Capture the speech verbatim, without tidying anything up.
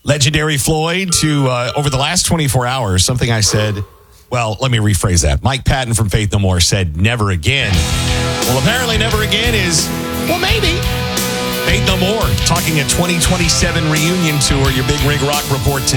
legendary Floyd to uh, over the last twenty-four hours, something I said, well, let me rephrase that. Mike Patton from Faith No More said never again. Well, apparently never again is, well, maybe. Faith No More talking a twenty twenty-seven reunion tour. Your Big Rig Rock report today.